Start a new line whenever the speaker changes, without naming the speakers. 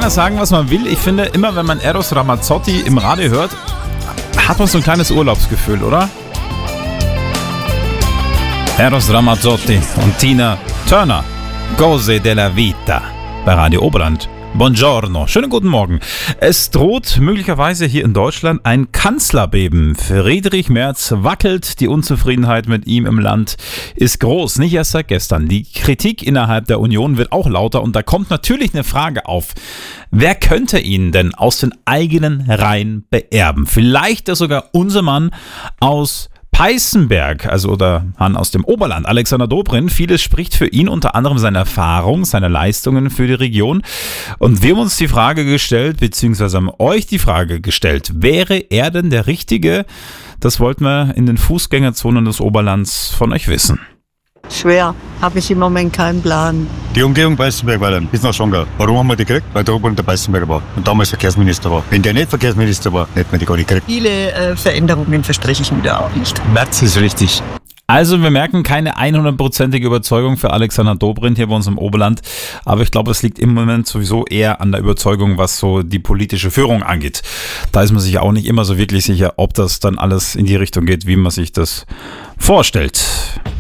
kann ja sagen, was man will. Ich finde, immer wenn man Eros Ramazzotti im Radio hört, hat man so ein kleines Urlaubsgefühl, oder? Eros Ramazzotti und Tina Turner, Cose della Vita, bei Radio Oberland. Buongiorno, schönen guten Morgen. Es droht möglicherweise hier in Deutschland ein Kanzlerbeben. Friedrich Merz wackelt, die Unzufriedenheit mit ihm im Land ist groß, nicht erst seit gestern. Die Kritik innerhalb der Union wird auch lauter und da kommt natürlich eine Frage auf. Wer könnte ihn denn aus den eigenen Reihen beerben? Vielleicht ja sogar unser Mann aus Peißenberg, also oder Mann aus dem Oberland, Alexander Dobrindt. Vieles spricht für ihn, unter anderem seine Erfahrung, seine Leistungen für die Region. Und wir haben uns die Frage gestellt, beziehungsweise haben euch die Frage gestellt, wäre er denn der Richtige? Das wollten wir in den Fußgängerzonen des Oberlands von euch wissen.
Schwer, habe ich im Moment keinen Plan.
Die Umgehung Peißenberg war dann bis nach Schongau. Warum haben wir die gekriegt? Weil der Oberindt der Peißenberger war und damals Verkehrsminister war. Wenn der nicht Verkehrsminister war, hätten wir die gar nicht gekriegt.
Viele Veränderungen verspreche ich mir da auch nicht.
Merz ist richtig.
Also wir merken keine 100%ige Überzeugung für Alexander Dobrindt hier bei uns im Oberland, aber ich glaube, es liegt im Moment sowieso eher an der Überzeugung, was so die politische Führung angeht. Da ist man sich auch nicht immer so wirklich sicher, ob das dann alles in die Richtung geht, wie man sich das vorstellt.